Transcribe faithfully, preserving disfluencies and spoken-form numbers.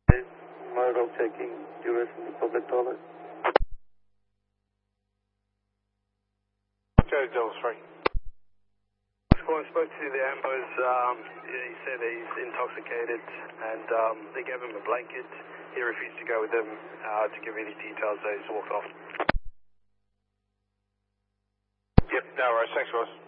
Murdoch checking U S in the public toilet. Joe Dole three. Well, I spoke to the ambos. Um, he said that he's intoxicated, and um, they gave him a blanket. He refused to go with them uh, to give any details, so he's walked off. Yep, no worries. Thanks, guys.